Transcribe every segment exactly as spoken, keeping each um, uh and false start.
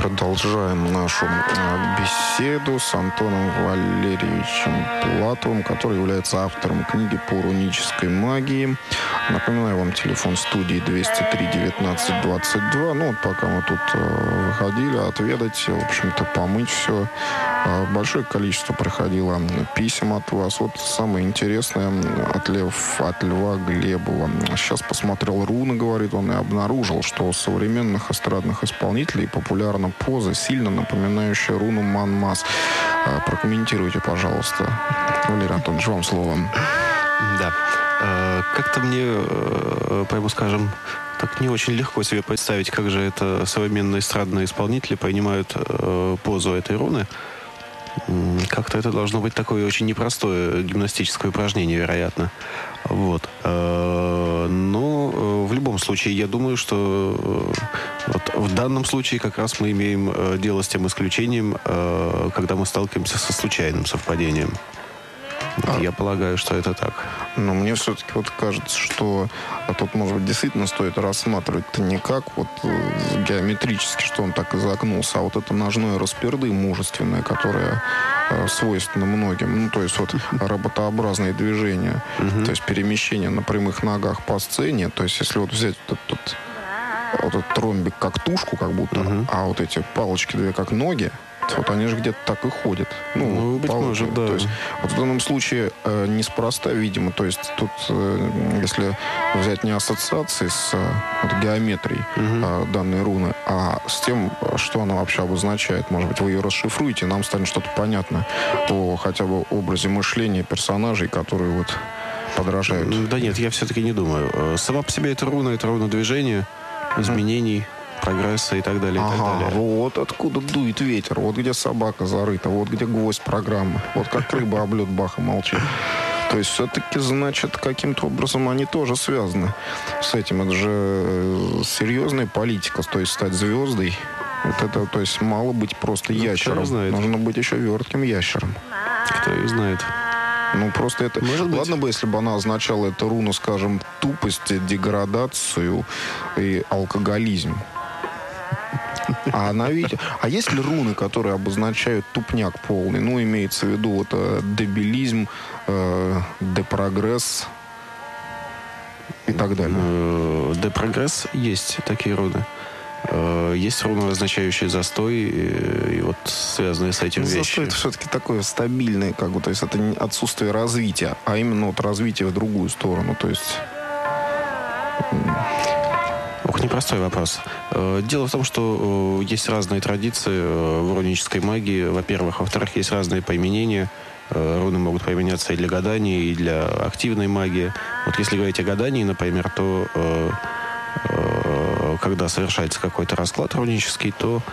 Продолжаем нашу беседу с Антоном Валерьевичем Платовым, который является автором книги по рунической магии. Напоминаю вам, телефон студии двести три девятнадцать двадцать два. Ну, вот пока мы тут э, выходили, отведать, в общем-то, помыть все. Э, большое количество приходило писем от вас. Вот самое интересное от, Лев, от Льва Глебова. Сейчас посмотрел руны, говорит он, и обнаружил, что у современных эстрадных исполнителей популярна поза, сильно напоминающая руну Манмас. Э, прокомментируйте, пожалуйста. Валерий Антонович, вам слово. Да. Как-то мне, прямо скажем, так не очень легко себе представить, как же это современные эстрадные исполнители понимают позу этой руны. Как-то это должно быть такое очень непростое гимнастическое упражнение, вероятно. Вот. Но в любом случае, я думаю, что вот в данном случае как раз мы имеем дело с тем исключением, когда мы сталкиваемся со случайным совпадением. А, я полагаю, что это так. Но мне все-таки вот кажется, что а тут, может быть, действительно стоит рассматривать-то не как вот геометрически, что он так изогнулся, а вот это ножное расперды мужественное, которое э, свойственно многим. Ну, то есть вот роботообразные движения, то есть перемещение на прямых ногах по сцене. То есть если вот взять вот этот, вот этот ромбик как тушку, как будто, uh-huh. а вот эти палочки две как ноги, вот они же где-то так и ходят. Ну, ну быть палочки. может, да. То есть, вот в данном случае э, неспроста, видимо, то есть тут, э, если взять не ассоциации с э, вот, геометрией uh-huh. э, данной руны, а с тем, что она вообще обозначает. Может быть, вы ее расшифруете, нам станет что-то понятно о хотя бы образе мышления персонажей, которые вот подражают. Да нет, я все-таки не думаю. Сама по себе эта руна, это руна движения, uh-huh. изменений, прогресса и так далее, и ага, так далее. Вот откуда дует ветер, вот где собака зарыта, вот где гвоздь программы, вот как рыба об лед баха молчит. То есть все-таки, значит, каким-то образом они тоже связаны с этим. Это же серьезная политика, то есть стать звездой. Вот это, то есть мало быть просто ну, ящером, нужно быть еще вертким ящером. Кто и знает. Ну, просто это... Может быть. Ладно бы, если бы она означала эту руну, скажем, тупость, деградацию и алкоголизм. А она, видите, а есть ли руны, которые обозначают тупняк полный? Ну, имеется в виду вот э, дебилизм, э, депрогресс и так далее. Депрогресс есть такие руны. Есть руны, означающие застой, и, и вот связанные с этим ну, вещи. Застой это все-таки такое стабильное, как бы, то есть это не отсутствие развития, а именно вот развитие в другую сторону, то есть... Ох, непростой вопрос. Дело в том, что есть разные традиции в рунической магии, во-первых. Во-вторых, есть разные поименения. Руны могут применяться и для гадания, и для активной магии. Вот если говорить о гадании, например, то э, э, когда совершается какой-то расклад рунический, то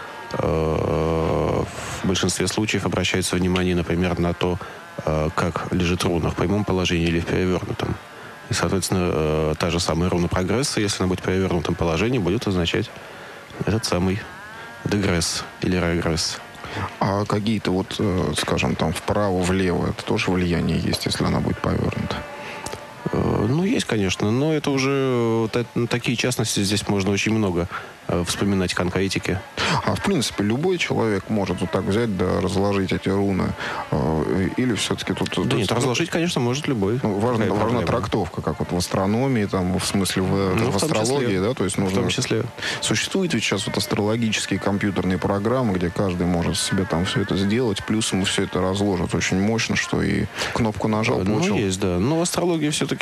э, в большинстве случаев обращается внимание, например, на то, э, как лежит руна в прямом положении или в перевернутом. И, соответственно, та же самая руна прогресса, если она будет в перевернутом положении, будет означать этот самый дегресс или регресс. А какие-то вот, скажем, там вправо-влево, это тоже влияние есть, если она будет повернута? Ну, есть, конечно, но это уже такие частности, здесь можно очень много вспоминать конкретики. А в принципе любой человек может вот так взять, да, разложить эти руны? Или все-таки тут... Да нет, разложить, конечно, может любой. Ну, важна, важна трактовка, как вот в астрономии, там, в смысле в, ну, в, в астрологии, числе, да? То есть нужно... В том числе. Существуют ведь сейчас вот астрологические компьютерные программы, где каждый может себе там все это сделать, плюс ему все это разложат очень мощно, что и кнопку нажал, получил. Ну, есть, да. Но астрология все-таки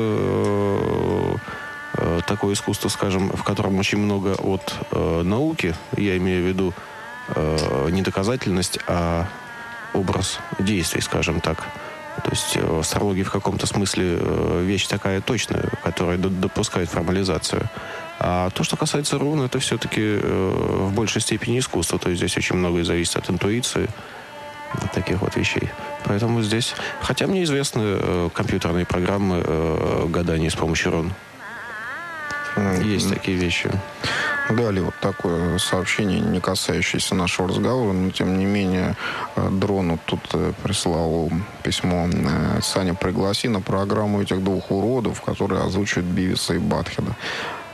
это... такое искусство, скажем, в котором очень много от э, науки, я имею в виду э, не доказательность, а образ действий, скажем так. То есть э, астрология в каком-то смысле э, вещь такая точная, которая д- допускает формализацию. А то, что касается рун, это все-таки э, в большей степени искусство. То есть здесь очень многое зависит от интуиции, от таких вот вещей. Поэтому здесь... Хотя мне известны э, компьютерные программы э, гадания с помощью рун. Есть такие вещи. Далее вот такое сообщение, не касающееся нашего разговора, но тем не менее Дрону тут прислал письмо. Саня, пригласи на программу этих двух уродов, которые озвучивают Бивиса и Батхеда.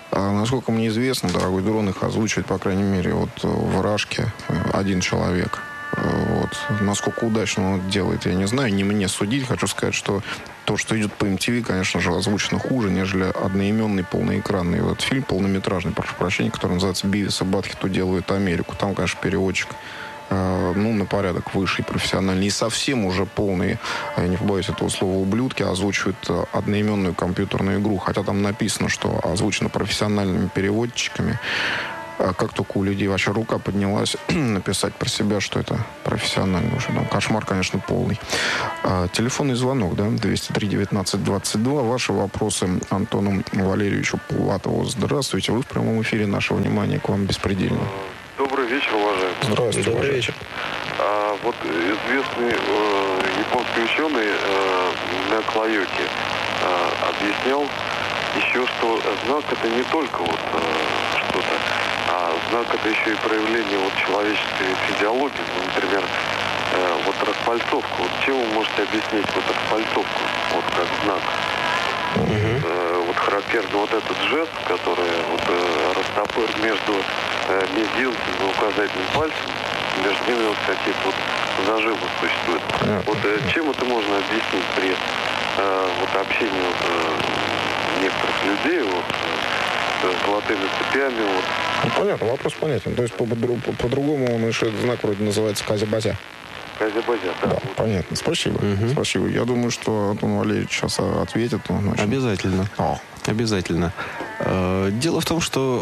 А, насколько мне известно, дорогой дрон, их озвучивает, по крайней мере, вот в Рашке один человек. Вот. Насколько удачно он это делает, я не знаю, не мне судить. Хочу сказать, что то, что идет по эм ти ви, конечно же, озвучено хуже, нежели одноименный полноэкранный вот фильм, полнометражный, прошу прощения, который называется «Бивис и Батхед уделывают Америку». Там, конечно, переводчик э, ну, на порядок выше и профессиональный. И совсем уже полные, я не побоюсь этого слова, ублюдки озвучивают одноименную компьютерную игру. Хотя там написано, что озвучено профессиональными переводчиками. Как только у людей вообще рука поднялась написать про себя, что это профессионально уже. Ну, кошмар, конечно, полный. А, телефонный звонок, да, двести три девятнадцать двадцать два. Ваши вопросы Антону Валерьевичу Пулатову. Здравствуйте, вы в прямом эфире. Наше внимание к вам беспредельно. Добрый вечер, уважаемый. Здравствуйте. Добрый вечер. А, вот известный э, японский ученый э, Накайоки э, объяснял еще, что знак это не только вот э, что-то, а знак это еще и проявление вот человеческой физиологии. Ну, например, э, вот распальцовку. Вот чем вы можете объяснить вот распальцовку, вот как знак? Угу. Э, вот характерный вот этот жест, который вот э, растопыр между э, мизинцем и указательным пальцем, между ними вот какие-то вот зажимы существуют. Yeah. Вот э, чем это можно объяснить при э, вот общении вот, э, некоторых людей вот, э, с золотыми цепями? Вот. Ну, понятно, вопрос понятен. То есть по- по- по-другому он еще этот знак вроде называется казибазя. Казибазя, да. Да, Вот. понятно. Спасибо. Угу. Спасибо. Я думаю, что Антон Валерьевич сейчас ответит. Он очень... Обязательно. О. Обязательно. Э, Дело в том, что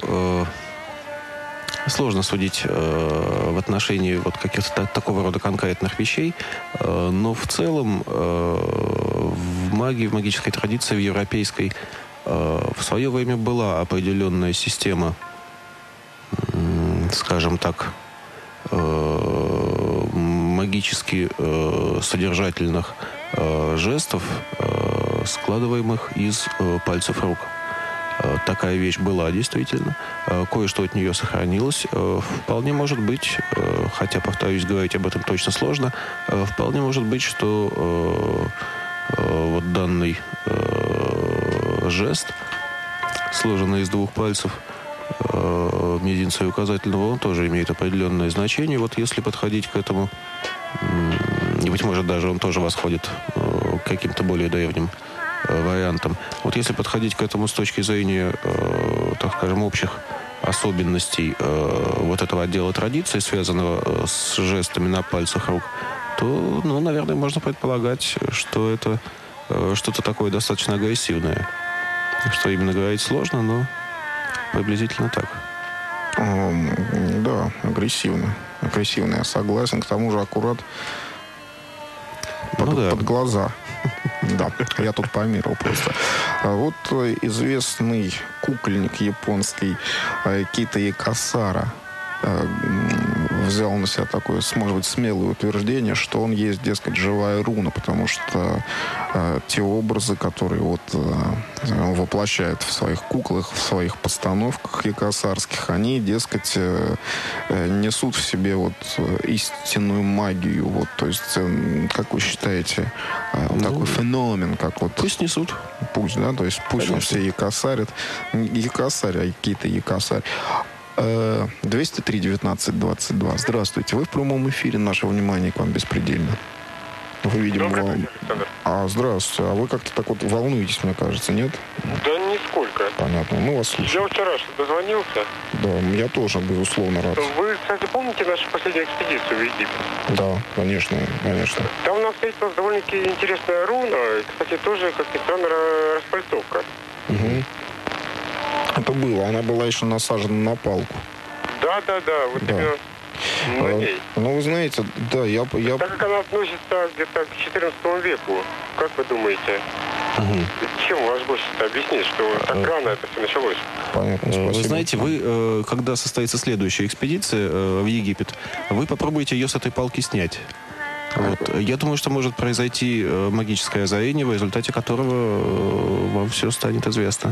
э, сложно судить э, в отношении вот каких-то та- такого рода конкретных вещей, э, но в целом э, в магии, в магической традиции, в европейской, э, в свое время была определенная система, м, скажем так, э, магически э, содержательных э, жестов, э, складываемых из э, пальцев рук. Э, такая вещь была действительно. Э, кое-что от нее сохранилось. Э, вполне может быть, э, хотя, повторюсь, говорить об этом точно сложно, э, вполне может быть, что э, э, вот данный э, жест, сложенный из двух пальцев, э, мизинца и указательного, он тоже имеет определенное значение. Вот если подходить к этому, и, быть может, даже он тоже восходит э, к каким-то более древним э, вариантам. Вот если подходить к этому с точки зрения, э, так скажем, общих особенностей э, вот этого отдела традиции, связанного э, с жестами на пальцах рук, то, ну, наверное, можно предполагать, что это э, что-то такое достаточно агрессивное. Что именно говорить сложно, но приблизительно так. Эм, Да, агрессивно. Агрессивно, я согласен. К тому же аккурат под, Ну да. под глаза. Да, я тут помирал просто. А вот э, известный кукольник японский э, Кита Якосара э, м, взял на себя такое, может быть, смелое утверждение, что он есть, дескать, живая руна, потому что э, те образы, которые вот э, он воплощает в своих куклах, в своих постановках якосарских, они, дескать, э, э, несут в себе вот э, истинную магию. Вот, то есть, э, как вы считаете, э, Ну, такой феномен, как вот... Пусть несут. Пусть, да, то есть пусть он все якосарит. Не якосарь, а какие-то якосарь. Э, двести три девятнадцать двадцать два. Здравствуйте. Вы в прямом эфире. Наше внимание к вам беспредельно. Вы, видимо, Добрый вол- вечер, Александр. А, здравствуйте. А вы как-то так вот волнуетесь, мне кажется, нет? Да нисколько. Понятно. Мы вас слушаем. Я вчера что дозвонился. Да, я тоже, безусловно, рад. Вы, кстати, помните нашу последнюю экспедицию в Египет? Да, конечно, конечно. Там нам встретилась довольно-таки интересная руна. Кстати, тоже, как ни странно, ра- распальцовка. Угу. Это было. Она была еще насажена на палку. Да-да-да, вот Да. именно на А, ней. ну, вы знаете, да, я... я... Так как она относится где-то к четырнадцатому веку, как вы думаете, Мгм. чем ваш гость объяснит, что так рано это все началось? Понятно, Э, спасибо. Вы знаете, вы, э, когда состоится следующая экспедиция э, в Египет, вы попробуйте ее с этой палки снять. Вот. Я думаю, что может произойти э, магическое озарение, в результате которого э, вам все станет известно.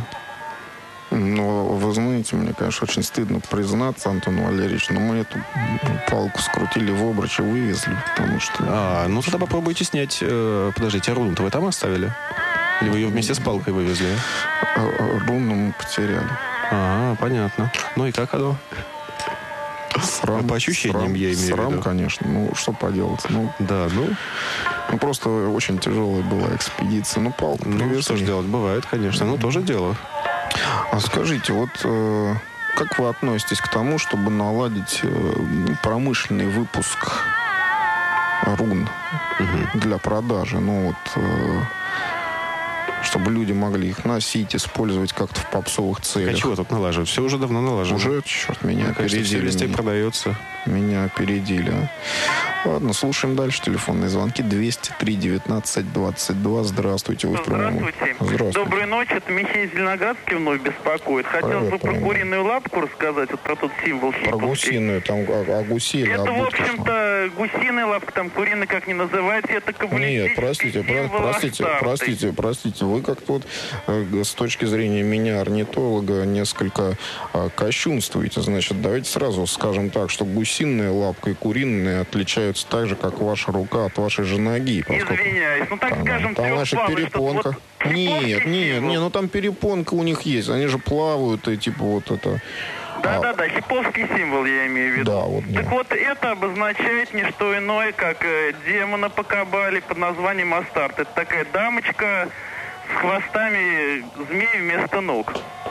Ну, вы знаете, мне, конечно, очень стыдно признаться, Антон Валерьевич, но мы эту палку скрутили в обруч и вывезли, потому что... А, ну тогда попробуйте снять... э, подождите, а руну-то вы там оставили? Или вы ее вместе с палкой вывезли? а, а, руну мы потеряли. А, понятно. Ну и как оно? Срам, По ощущениям, срам, я имею срам, в виду. конечно. Ну, что поделать. Ну, Да, ну, ну, просто очень тяжелая была экспедиция. Ну, палку ну привезли. что ж делать, бывает, конечно. Ну, тоже дело. А скажите, вот э, как вы относитесь к тому, чтобы наладить э, промышленный выпуск рун Угу. для продажи? Ну, вот... Э, чтобы люди могли их носить, использовать как-то в попсовых А целях. чего тут налаживать? Все уже давно налажено. Уже, черт, меня Ну, конечно, все опередили. везде Меня, продается. меня опередили. Ладно, слушаем дальше телефонные звонки. двести три девятнадцать двадцать два. Здравствуйте, вы в прямом. Здравствуйте. Здравствуйте. Доброй ночи. Это Михаил Зеленоградский вновь беспокоит. Хотелось Привет, бы про привет. куриную лапку рассказать, вот про тот символ Про хиповский. гусиную, там, а, а гуси или Это, в обутки, что? общем-то, гусиная лапка, там куриная, как не называется, это каббалистический Нет, простите, про- символ простите, Астарты. простите, простите. Вы как-то вот э, с точки зрения меня, орнитолога, несколько э, кощунствуете. Значит, давайте сразу скажем так, что гусиная лапка и куриная отличаются так же, как ваша рука от вашей же ноги. поскольку Извиняюсь, ну так там, скажем, там наша трехплавный, что-то перепонка. вот Нет, хиповский нет, символ. нет, ну там перепонка у них есть. Они же плавают и типа вот это... Да-да-да, хиповский символ я имею в виду. Да, вот, да. Так вот, это обозначает не что иное, как э, демона по кабале под названием Астарт. Это такая дамочка с хвостами змей вместо ног.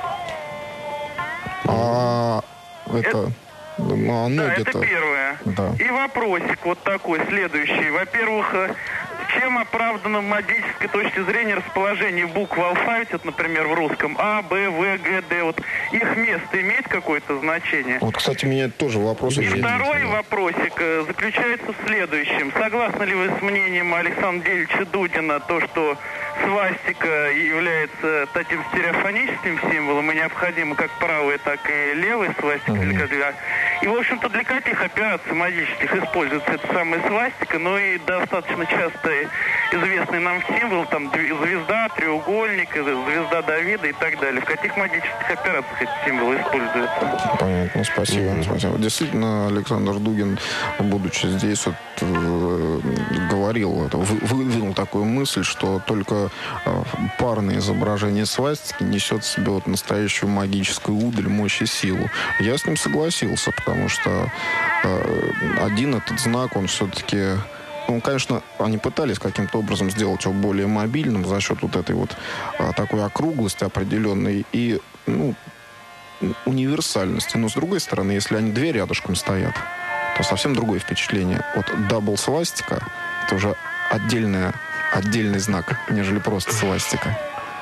А это... Ну, а Да, ноги-то... это первое. Да. И вопросик вот такой, следующий. Во-первых, э, чем оправдано в магической точки зрения расположение букв в алфавите, вот, например, в русском А, Б, В, Г, Д, вот их место имеет какое-то значение? Вот, кстати, меня тоже вопрос... И очень второй интересен. вопросик э, заключается в следующем. Согласны ли вы с мнением Александра Дельевича Дудина, то, что свастика является таким стереофоническим символом и необходимо как правая, так и левая свастика? Мгм. для- для- И, в общем-то, для каких операций магических используется эта самая свастика? Ну и достаточно часто известный нам символ, там, дв- звезда, треугольник, э, звезда Давида и так далее. В каких магических операциях эти символы используются? Понятно, спасибо. спасибо. Действительно, Александр Дугин, будучи здесь, вот, э, говорил, это, вы- выдвинул такую мысль, что только э, парное изображение свастики несет в себе вот настоящую магическую удаль, мощь и силу. Я с ним согласился, потому что э, один этот знак, он все-таки... Ну, конечно, они пытались каким-то образом сделать его более мобильным за счет вот этой вот а, такой округлости определенной и, ну, универсальности. Но, с другой стороны, если они две рядышком стоят, то совсем другое впечатление. Вот дабл свастика — это уже отдельная, отдельный знак, нежели просто свастика.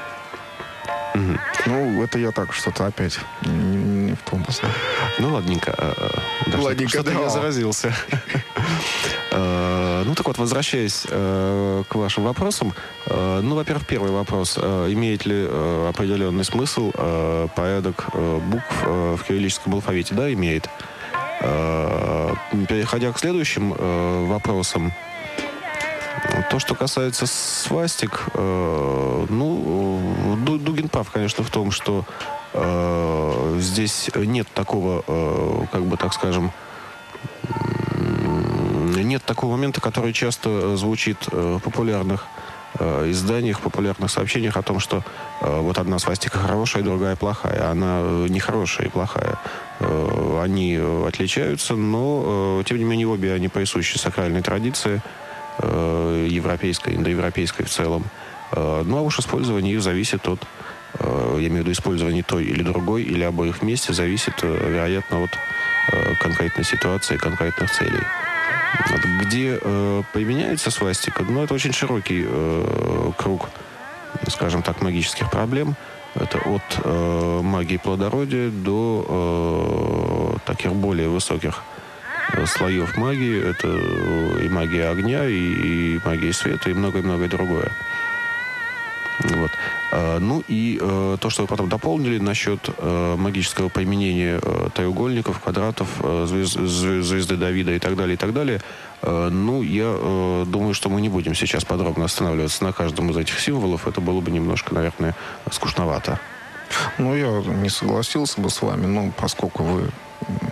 Мгм. Ну, это я так что-то опять не, не в том посыл. Ну, ладненько. э, э, даже Ладненько, что-то да. я заразился. Э, Ну, так вот, возвращаясь э, к вашим вопросам. э, Ну, во-первых, первый вопрос. э, Имеет ли э, определенный смысл э, порядок э, букв э, в кириллическом алфавите? Да, имеет. Э, Переходя к следующим э, вопросам. То, что касается свастик, э, ну, Ду- Дугин прав, конечно, в том, что э, здесь нет такого, э, как бы так скажем, м, нет такого момента, который часто звучит э, в популярных э, изданиях, в популярных сообщениях о том, что э, вот одна свастика хорошая, другая плохая. Она э, не хорошая и плохая. Э, они э, отличаются, но, э, тем не менее, обе они присущи сакральной традиции, э, европейской, индоевропейской в целом. Э, ну, а уж использование их зависит от, э, я имею в виду использование той или другой, или обоих вместе, зависит, э, вероятно, от э, конкретной ситуации, конкретных целей. Вот где э, применяется свастика, ну, это очень широкий э, круг, скажем так, магических проблем. Это от э, магии плодородия до э, таких более высоких э, слоев магии. Это и магия огня, и, и магия света, и многое-многое другое. Вот. А, ну и э, то, что вы потом дополнили насчет э, магического применения э, треугольников, квадратов, э, звез- звез- звезды Давида и так далее, и так далее. Э, ну, я э, думаю, что мы не будем сейчас подробно останавливаться на каждом из этих символов. Это было бы немножко, наверное, скучновато. Ну, я не согласился бы с вами, но поскольку вы м,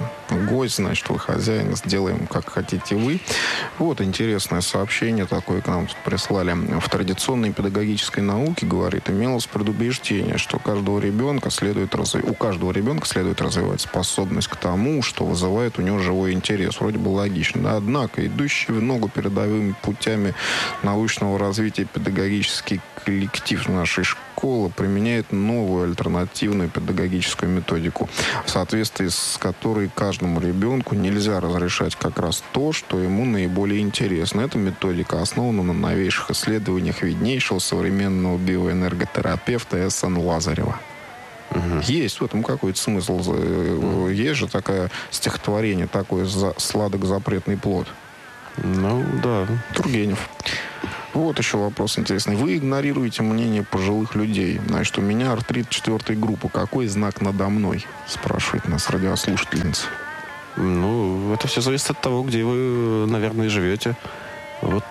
гость, значит, вы хозяин, сделаем, как хотите вы. Вот интересное сообщение такое к нам тут прислали. В традиционной педагогической науке, говорит, имелось предубеждение, что каждого ребенка следует разви... у каждого ребенка следует развивать способность к тому, что вызывает у него живой интерес. Вроде бы логично. Однако, идущий в ногу передовыми путями научного развития педагогический коллектив нашей школы применяет новую альтернативную педагогическую методику, в соответствии с которой каждому ребенку нельзя разрешать как раз то, что ему наиболее интересно. Эта методика основана на новейших исследованиях виднейшего современного биоэнерготерапевта Эс Эн Лазарева. Угу. Есть в этом какой-то смысл. Угу. Есть же такое стихотворение, такое «Сладок запретный плод». Ну, да. Тургенев. Вот еще вопрос интересный. Вы игнорируете мнение пожилых людей. Значит, у меня артрит четвертой группы. Какой знак надо мной? Спрашивает нас радиослушательница. Ну, это все зависит от того, где вы, наверное, живете. Вот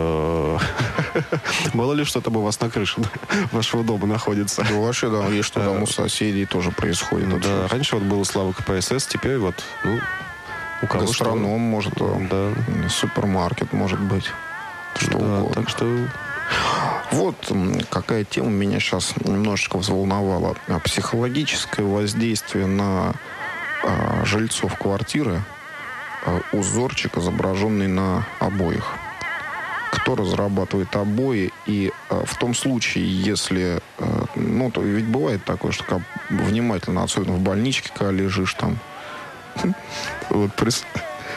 мало ли что-то у вас на крыше вашего дома находится. Да, вообще, да, есть что там у соседей тоже происходит. Да, раньше вот было Слава ка пэ эс эс, теперь вот, ну, у кого что. Гастроном, может, да. Супермаркет, может быть. Что да, угодно. Так что... Вот какая тема меня сейчас немножечко взволновала. Психологическое воздействие на а, жильцов квартиры. А, узорчик, изображенный на обоях. Кто разрабатывает обои? И а, в том случае, если... А, ну, то ведь бывает такое, что как, внимательно, особенно в больничке, когда лежишь там... Вот прис...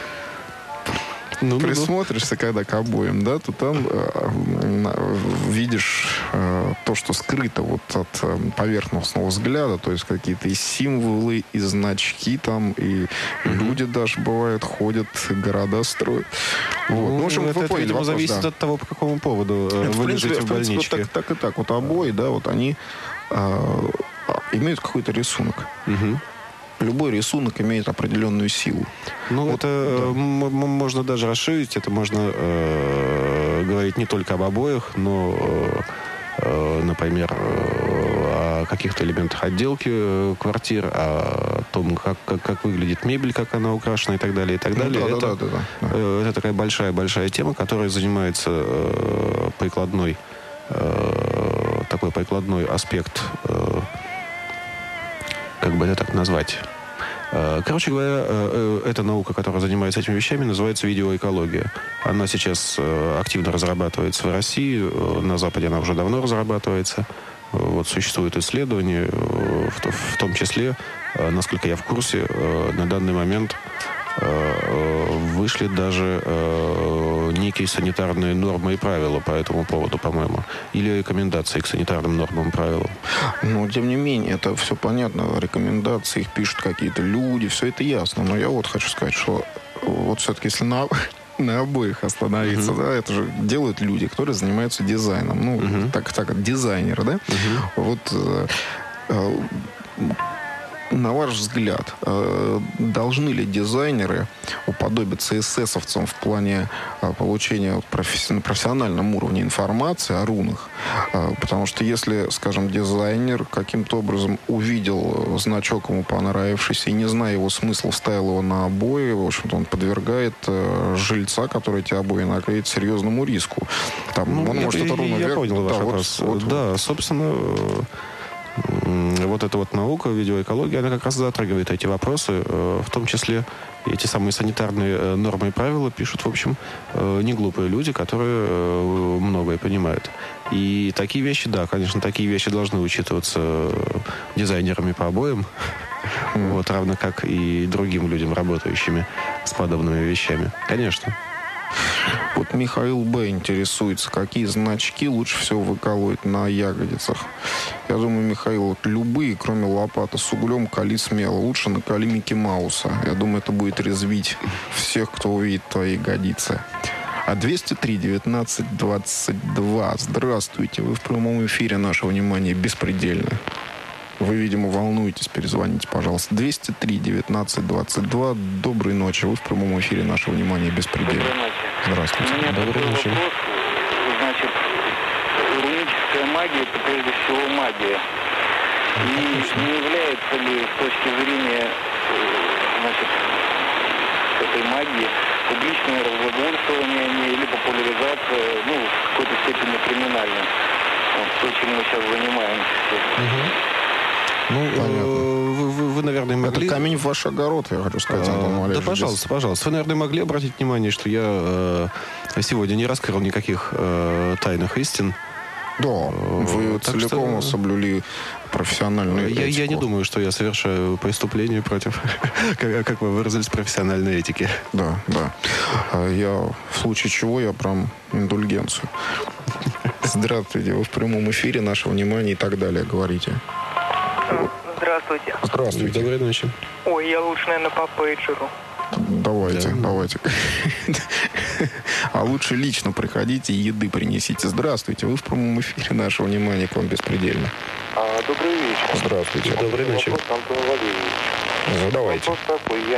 Ну, присмотришься, ну, когда к обоим, да, то там э, видишь э, то, что скрыто вот от э, поверхностного взгляда, то есть какие-то и символы, и значки там, и mm-hmm. люди даже бывают, ходят, города строят. Вот. Ну, ну, в общем, это, вы поняли, видимо, вопрос, зависит да. от того, по какому поводу э, в вы принципе, лежите в, в принципе, больничке. Вот так, так и так. Вот обои, да, вот они э, имеют какой-то рисунок. Угу. Любой рисунок имеет определенную силу. Ну, вот, это да. м- можно даже расширить. Это можно э, говорить не только об обоях, но, э, например, э, о каких-то элементах отделки э, квартир, о том, как, как, как выглядит мебель, как она украшена и так далее, и так далее. Ну, да, это, да, да, да, да. Э, это такая большая-большая тема, которая занимается э, прикладной, э, такой прикладной аспект, э, как бы это так назвать. Короче говоря, эта наука, которая занимается этими вещами, называется видеоэкология. Она сейчас активно разрабатывается в России, на Западе она уже давно разрабатывается. Вот существуют исследования, в том числе, насколько я в курсе, на данный момент вышли даже некие санитарные нормы и правила по этому поводу, по-моему. Или рекомендации к санитарным нормам и правилам. Но, тем не менее, это все понятно. Рекомендации их пишут какие-то люди, все это ясно. Но я вот хочу сказать, что вот все-таки, если на, на обоих остановиться, uh-huh. да, это же делают люди, которые занимаются дизайном. Ну, uh-huh. так, так, дизайнеры, да? Uh-huh. Вот... Э, э, на ваш взгляд, должны ли дизайнеры уподобиться эсэсовцам в плане получения на профессиональном уровне информации о рунах? Потому что если, скажем, дизайнер каким-то образом увидел значок ему понравившийся и, не зная его смысла, вставил его на обои, в общем-то, он подвергает жильца, который эти обои наклеит, серьезному риску. Там, ну, он я, может, я, это руна я вверх, понял ваш да, вопрос. Вот, вот, да, вот. собственно... Вот эта вот наука, видеоэкология, она как раз затрагивает эти вопросы, в том числе эти самые санитарные нормы и правила пишут, в общем, не глупые люди, которые многое понимают. И такие вещи, да, конечно, такие вещи должны учитываться дизайнерами по обоям, mm. вот, равно как и другим людям, работающими с подобными вещами. Конечно. Вот Михаил Б. интересуется, какие значки лучше всего выкалывать на ягодицах. Я думаю, Михаил, вот любые, кроме лопаты с углем, кали смело. Лучше накали Микки Мауса. Я думаю, это будет резвить всех, кто увидит твои ягодицы. А двести три девятнадцать двадцать два. Здравствуйте, вы в прямом эфире. Наше внимание беспредельно. Вы, видимо, волнуетесь, перезвоните, пожалуйста. двести три девятнадцать двадцать два. Доброй ночи. Вы в прямом эфире. Наше внимание беспредельно. Доброй ночи. Здравствуйте. У меня Доброй такой ночи. вопрос. Значит, руническая магия – это прежде всего магия. И не является ли с точки зрения, значит, магии, публичное разглагольствование или популяризация, ну, в какой-то степени криминальная. Вот то, чем мы сейчас занимаемся. Ну, э, вы, вы, вы, наверное, могли... Это камень в ваш огород, я хочу сказать, Антон Да, Валерьевич. пожалуйста, пожалуйста. Вы, наверное, могли обратить внимание, что я э, сегодня не раскрыл никаких э, тайных истин. Да, вы так целиком что... соблюли профессиональную я, этику. я не думаю, что я совершаю преступление против, как, как вы выразились, профессиональной этики. Да, да. А я, в случае чего, я прям индульгенцию. Здравствуйте, вы в прямом эфире, наше внимание и так далее, говорите. Здравствуйте. Здравствуйте. Доброй ночи. Ой, я лучше, наверное, по пейджеру. Давайте, Да. давайте. А лучше лично приходите и еды принесите. Здравствуйте, вы в прямом эфире, наше внимание к вам беспредельно. А, добрый вечер. Здравствуйте. Доброй ночи. Вопрос Антон Валерьевич. Задавайте. Вопрос такой. Я